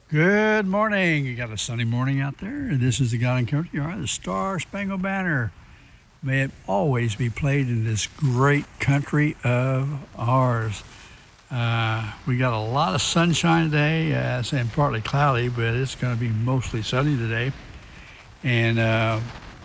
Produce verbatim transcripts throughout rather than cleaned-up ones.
Good morning. You got a sunny morning out there. This is the God and Country Yard, the Star Spangled Banner. May it always be played in this great country of ours. Uh, we got a lot of sunshine today, uh, and partly cloudy, but it's going to be mostly sunny today. And uh,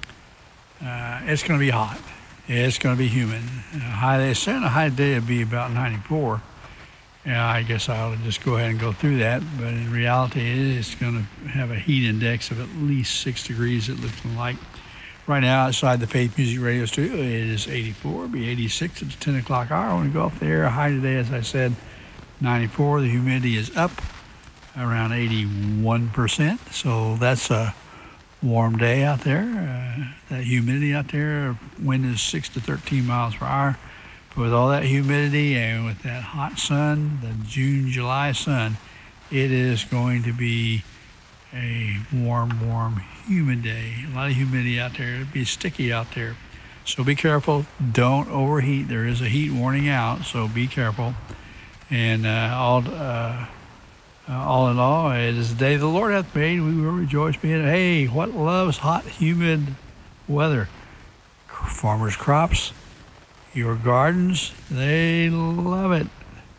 uh, it's going to be hot. It's going to be humid. Uh, high, they said a high day would be about ninety-four. Yeah, I guess I ought to just go ahead and go through that. But in reality, it is going to have a heat index of at least six degrees, it looks like. Right now, outside the Faith Music Radio Studio, it is eighty-four. It'll be eighty-six at the ten o'clock hour. When we go off the air, high today, as I said, ninety-four. The humidity is up around eighty-one percent. So that's a warm day out there. Uh, that humidity out there, wind is six to thirteen miles per hour. With all that humidity and with that hot sun, the June, July sun, it is going to be a warm, warm, humid day. A lot of humidity out there. It'll be sticky out there. So be careful. Don't overheat. There is a heat warning out, so be careful. And uh, all uh, uh, all in all, it is the day the Lord hath made. We will rejoice being it. Hey, what loves hot, humid weather? Farmers' crops. Your gardens, they love it.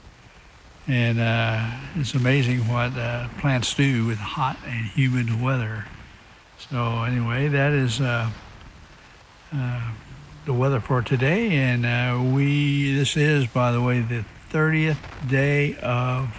And uh, it's amazing what uh, plants do with hot and humid weather. So anyway, that is uh, uh, the weather for today. And uh, we, this is, by the way, the thirtieth day of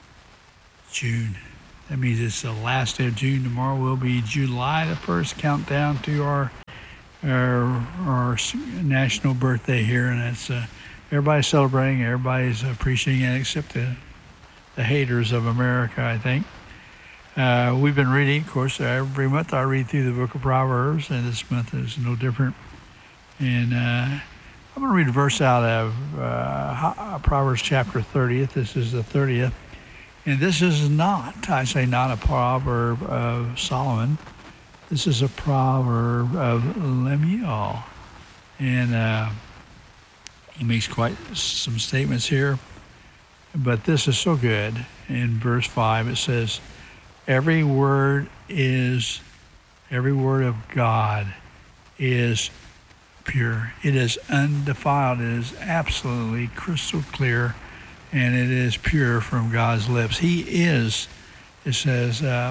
June. That means it's the last day of June. Tomorrow will be July the first, countdown to our Our, our national birthday here, and it's uh, everybody's celebrating, everybody's appreciating it, except the, the haters of America, I think. Uh, we've been reading, of course, every month I read through the book of Proverbs, and this month is no different. And uh, I'm going to read a verse out of uh, Proverbs chapter thirty. This is the thirtieth. And this is not, I say not a proverb of Solomon. This is a proverb of Lemuel, and uh, he makes quite some statements here, but this is so good. In verse five, it says, every word is, every word of God is pure. It is undefiled. It is absolutely crystal clear, and it is pure from God's lips. He is, it says, uh,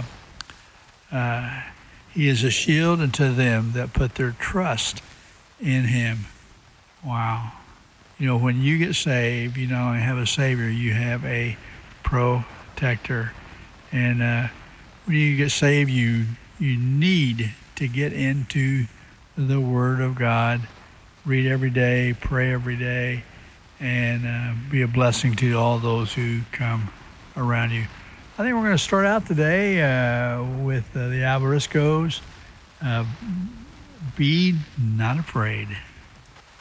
uh, He is a shield unto them that put their trust in him. Wow. You know, when you get saved, you not only have a Savior, you have a protector. And uh, when you get saved, you you need to get into the Word of God, read every day, pray every day, and uh, be a blessing to all those who come around you. I think we're going to start out today uh, with uh, the Alvariscos. Uh, Be Not Afraid.